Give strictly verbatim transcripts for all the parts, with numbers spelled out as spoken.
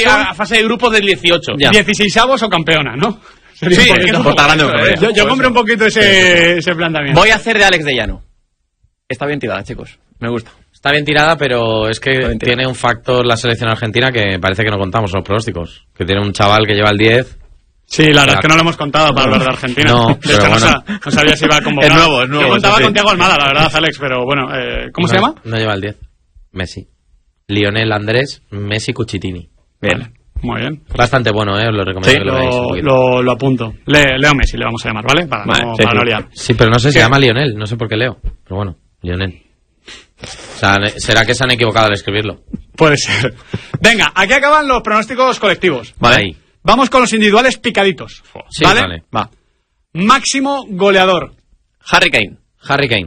a, a fase de grupos del dieciocho. dieciseisavos o campeona, ¿no? Sí, es que eso, grande, ¿eh? yo, yo compro un poquito ese, ese planteamiento. Voy a hacer de Alex de Llano. Está bien tirada, chicos. Me gusta. Está bien tirada, pero es que tiene un factor la selección argentina que parece que no contamos los pronósticos. Que tiene un chaval que lleva el diez. Sí, la verdad es que no lo hemos contado para hablar de Argentina. No, de pero hecho, bueno. no, sa- no sabía si iba a convocar. Es nuevo, es nuevo. Yo contaba sí. con Thiago Almada, la verdad, Alex, pero bueno, eh, ¿cómo no, se llama? No lleva el diez. Messi. Lionel Andrés Messi Cucitini. Bien. Vale, muy bien. Bastante bueno, ¿eh? Os lo recomiendo Sí, que lo veáis un Lo, poquito. lo, lo apunto. Le, Leo Messi le vamos a llamar, ¿vale? Para Vale, no, sí, para sí. no liar. Sí, pero no sé si ¿Qué? se llama Lionel. No sé por qué Leo. Pero bueno, Lionel. O sea, ne- será que se han equivocado al escribirlo. Puede ser. Venga, aquí acaban los pronósticos colectivos. Vale. Ahí. Vamos con los individuales picaditos. Sí, ¿Vale? vale. Va. Máximo goleador. Harry Kane. Harry Kane.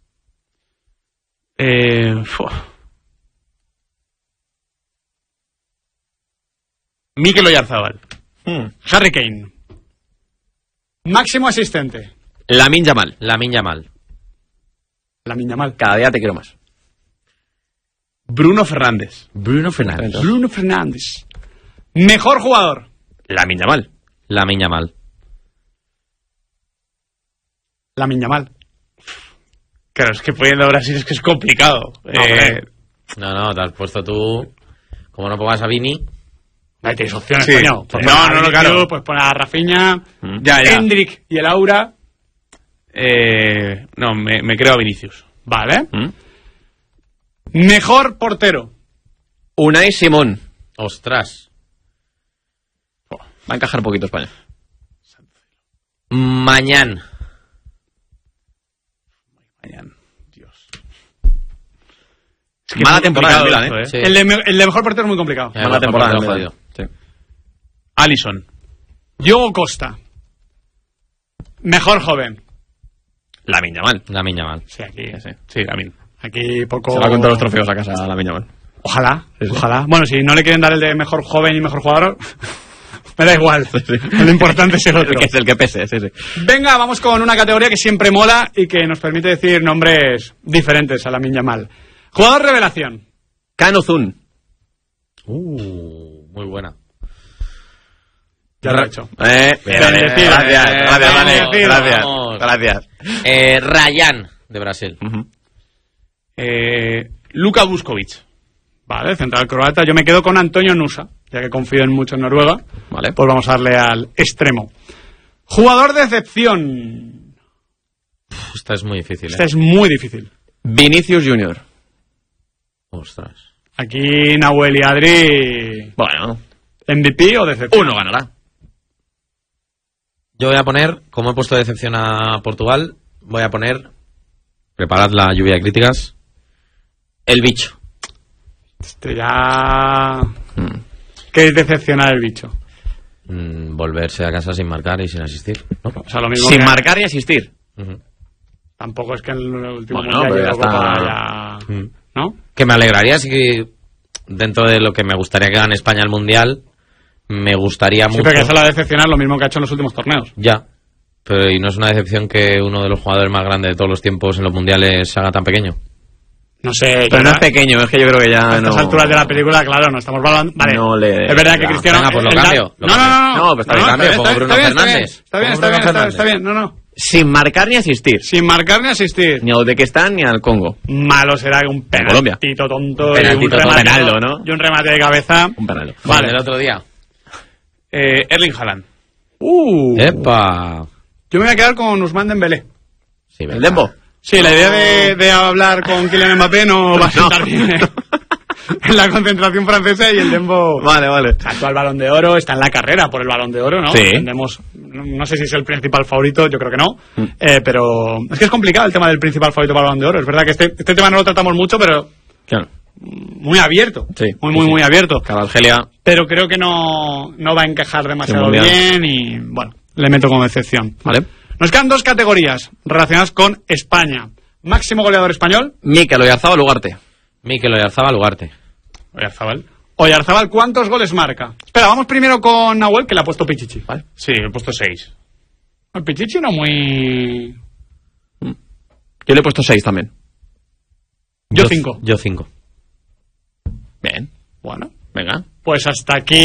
Eh, fu- Mikel Oyarzabal. Hmm. Harry Kane. Máximo asistente. Lamine Yamal. Lamine Yamal. Lamine Yamal. Cada día te quiero más. Bruno Fernández. Bruno Fernández. Bruno Fernández. Mejor jugador. Lamine Yamal. Lamine Yamal. Lamine Yamal. Claro, es que poniendo a Brasil es que es complicado. No, Eh, hombre. No, no, te has puesto tú. Como no pongas a Vini. Ahí tienes opciones, Sí. coño. Pues No, poner a no, no, Vinicius, claro. Pues poner a Rafinha, ya, ya. Hendrik y el Aura. Eh, no, me, me creo a Vinicius. Vale. ¿Mm? Mejor portero. Unai Simón. Ostras. Va a encajar poquito España. Mañana. Mañana. Dios. Es Mala muy temporada, complicado Milan, ¿eh? esto, Sí. El, de, me- el de mejor portero es muy complicado. Eh, Mala mejor temporada. portero Milan. jodido. Sí. Alisson. Diogo Costa. Mejor joven. Lamine Yamal. Lamine Yamal. Sí, aquí, Sí. Sí, a mí. aquí poco... Se va con todos los trofeos a casa a Lamine Yamal. Ojalá, ojalá. Bueno, si no le quieren dar el de mejor joven y mejor jugador, me da igual. Lo importante es el otro. El que es el que pese, sí, sí. Venga, vamos con una categoría que siempre mola y que nos permite decir nombres diferentes a Lamine Yamal. Jugador revelación. Kanu Zun. Uh, muy buena. Ya lo he hecho. Eh, Bien, bien, bien, gracias, bien, gracias, bien, Dani, bien, gracias, vamos. gracias. Eh, Ryan, de Brasil. Ujú. Eh, Luka Vuskovic. Vale, central croata. Yo me quedo con Antonio Nusa, ya que confío en mucho en Noruega. Vale. Pues vamos a darle al extremo. Jugador de excepción. Esta es muy difícil, Esta ¿eh? es muy difícil. Vinicius Junior. Ostras. Aquí Nahuel y Adri, Bueno, ¿M V P o decepción? uno ganará. Yo voy a poner, como he puesto de decepción a Portugal, voy a poner, preparad la lluvia de críticas, el bicho. Este ya... Mm. ¿Qué es decepcionar el bicho? Mm, volverse a casa sin marcar y sin asistir, ¿no? O sea, lo mismo Sin que- marcar y asistir. Ujú. Tampoco es que en el último Bueno, mundial pero de ya Eurocopa está. ya... Mm. ¿No? Que me alegraría, sí que dentro de lo que me gustaría que gane España el Mundial, me gustaría Sí, mucho... pero que eso la decepcionar lo mismo que ha hecho en los últimos torneos. Ya, pero y no es una decepción que uno de los jugadores más grandes de todos los tiempos en los mundiales se haga tan pequeño. No sé... Pero yo no es la- pequeño, es que yo creo que ya A estas no... alturas de la película, claro, no estamos hablando... Vale, No le- es verdad que ya. Cristiano... Venga, pues lo el da- cambio, lo no, no, no, no, No, pues está bien, cambio, está pongo bien, Bruno está bien, Fernández. Está bien, Pongo está bien, Bruno está bien, Fernández. está bien, no, no. Sin marcar ni asistir. Sin marcar ni asistir. Ni a Uzbekistán ni al Congo. Malo será un Colombia. penaltito tonto y un Penaltito tonto. remate, Penaldo, ¿no? y un remate de cabeza. Un penaldo. Vale, el otro día. Eh, Erling Haaland. Uh, ¡Epa! yo me voy a quedar con Ousmane Dembélé. Sí, ¿El venga. Dembo? Sí, la idea de, de hablar con Kylian Mbappé no va a sentar bien ¿eh? en la concentración francesa y el Dembo... Vale, vale. Actual Balón de Oro, está en la carrera por el Balón de Oro, ¿no? Sí. Entendemos, no, no sé si es el principal favorito, yo creo que no, eh, pero es que es complicado el tema del principal favorito para el Balón de Oro. Es verdad que este, este tema no lo tratamos mucho, pero Claro. muy abierto, Sí, muy, sí, muy, sí. muy abierto. Cada Argelia. Pero creo que no, no va a encajar demasiado El Mundial. bien y, bueno, le meto como excepción. Vale. Nos quedan dos categorías relacionadas con España. Máximo goleador español, Mikel Oyarzabal Ugarte. Mikel Oyarzabal Ugarte. Oyarzabal. Oyarzabal, ¿cuántos goles marca? Espera, vamos primero con Nahuel, que le ha puesto Pichichi. Vale. Sí, he puesto seis. El Pichichi no muy... Yo le he puesto seis también. Yo cinco. Yo cinco. Bien. Bueno, Venga. pues hasta aquí